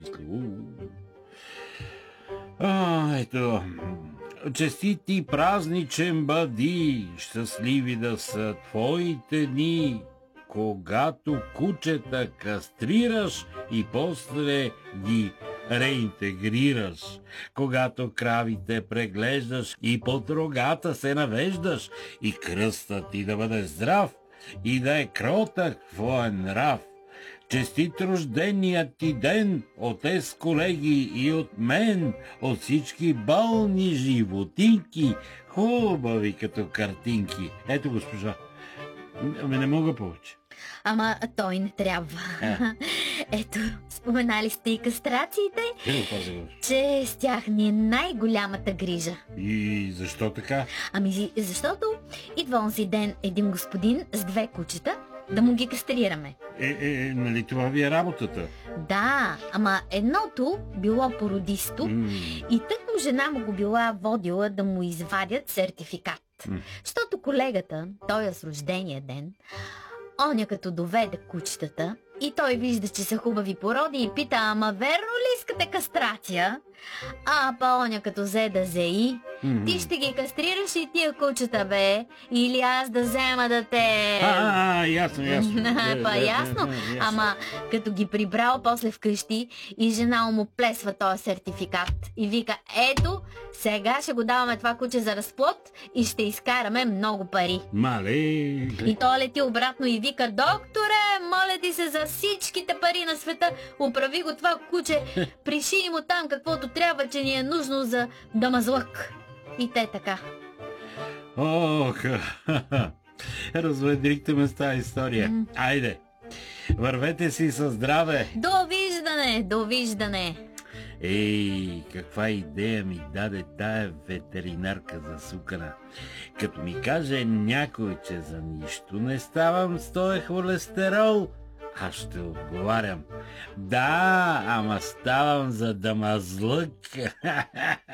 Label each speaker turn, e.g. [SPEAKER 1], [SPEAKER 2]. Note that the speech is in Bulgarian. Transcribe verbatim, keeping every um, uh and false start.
[SPEAKER 1] А, ето. Честити празничен бъди, щастливи да са твоите дни, когато кучета кастрираш и после ги реинтегрираш, когато кравите преглеждаш и под рогата се навеждаш, и кръстът ти да бъде здрав и да е кротък твоен нрав. Честит рожденият ти ден от ес колеги и от мен, от всички болни животинки, хубави като картинки. Ето, госпожа, ами не мога повече.
[SPEAKER 2] Ама той не трябва.
[SPEAKER 1] А.
[SPEAKER 2] Ето, споменали сте и кастрациите,
[SPEAKER 1] Е,
[SPEAKER 2] че с тях ни е най-голямата грижа.
[SPEAKER 1] И защо така?
[SPEAKER 2] Ами, защото идва онзи ден един господин с две кучета да му ги кастрираме.
[SPEAKER 1] Е, е, е, нали това ви е работата?
[SPEAKER 2] Да, ама едното било породисто
[SPEAKER 1] М.
[SPEAKER 2] и тък му жена му го била водила да му извадят сертификат.
[SPEAKER 1] М.
[SPEAKER 2] Щото колегата, той е с рождения ден, оня като доведе кучетата и той вижда, че са хубави породи и пита: ама верно ли искате кастрация? А па оня като взе да зеи:
[SPEAKER 1] М.
[SPEAKER 2] ти ще ги кастрираш и тия кучета, бе, или аз да взема да те...
[SPEAKER 1] А, а, ясно, ясно.
[SPEAKER 2] Па ясно, ама като ги прибрал после вкъщи и жена му плесва този сертификат и вика: ето, сега ще го даваме това куче за разплод и ще изкараме много пари.
[SPEAKER 1] Мале.
[SPEAKER 2] И той лети обратно и вика: докторе, моля ти се за всичките пари на света, оправи го това куче, приши му там каквото трябва, че ни е нужно за дамазлък. И те така.
[SPEAKER 1] Ох, разведрихте ме с тази история.
[SPEAKER 2] М.
[SPEAKER 1] Айде, вървете си със здраве.
[SPEAKER 2] Довиждане, довиждане.
[SPEAKER 1] Ей, каква идея ми даде тая ветеринарка засукана. Като ми каже някой, че за нищо не ставам с този холестерол, аз ще отговарям: да, ама ставам за дамазлък.